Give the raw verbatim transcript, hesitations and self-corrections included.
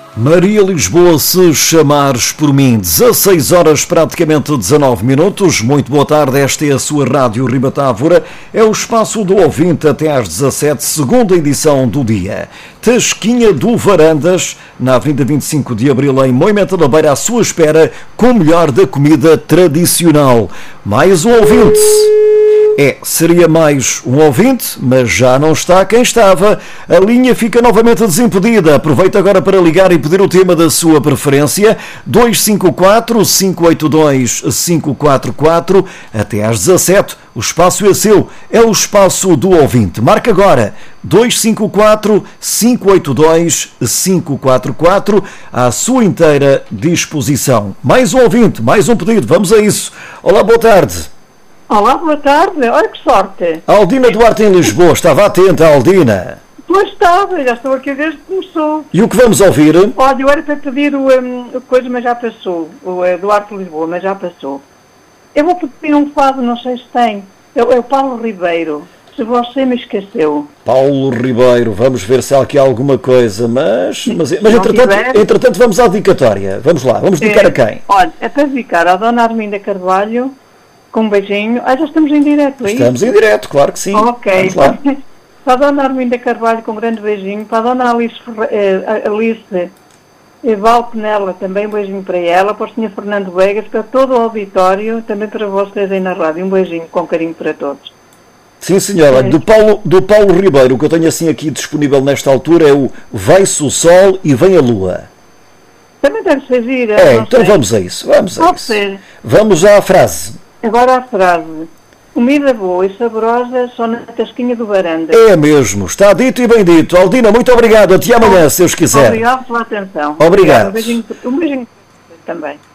Maria Lisboa, se chamares por mim, dezasseis horas, praticamente dezanove minutos. Muito boa tarde, esta é a sua Rádio Ribatávora. É o espaço do ouvinte até às dezassete, segunda edição do dia. Tasquinha do Varandas, na Avenida vinte e cinco de Abril, em Moimenta da Beira, à sua espera, com o melhor da comida tradicional. Mais um ouvinte. É, seria mais um ouvinte, mas já não está quem estava. A linha fica novamente desimpedida. Aproveito agora para ligar e pedir o tema da sua preferência. dois cinco quatro, cinco oito dois, cinco quatro quatro. Até às dezassete. O espaço é seu. É o espaço do ouvinte. Marca agora. dois cinco quatro, cinco oito dois, cinco quatro quatro. À sua inteira disposição. Mais um ouvinte, mais um pedido. Vamos a isso. Olá, boa tarde. Olá, boa tarde. Olha que sorte. Aldina Duarte em Lisboa. Estava atenta, Aldina. Pois estava, já estou aqui desde que começou. E o que vamos ouvir? Olha, eu era para pedir o, um, o coisa, mas já passou. O uh, Duarte de Lisboa, mas já passou. Eu vou pedir um fado, não sei se tem. É, é o Paulo Ribeiro. Se você me esqueceu. Paulo Ribeiro. Vamos ver se há aqui alguma coisa. Mas, mas, mas entretanto, entretanto vamos à dedicatória. Vamos lá. Vamos dedicar é, a quem? Olha, é para dedicar à Dona Arminda Carvalho. Com um beijinho. Ah, já estamos em direto, é isso? Estamos em direto, claro que sim. Ok. Vamos lá. Para a Dona Arminda Carvalho, com um grande beijinho. Para a Dona Alice, eh, Alice eh, Valpenela, também um beijinho para ela. Para o senhor Fernando Vegas, para todo o auditório, também para vocês aí na rádio. Um beijinho com carinho para todos. Sim, senhora. Do Paulo, do Paulo Ribeiro, o que eu tenho assim aqui disponível nesta altura é o Vai-se o Sol e Vem a Lua. Também deve ser gira. É, então sei. vamos a isso. Vamos a Pode isso. ser. Vamos à frase. Agora a frase. Comida boa e saborosa só na Tasquinha do Varandas. É mesmo, está dito e bem dito. Aldina, muito obrigado. Até amanhã, se Deus quiser. Obrigado pela atenção. Obrigado. Um beijinho, um beijinho também.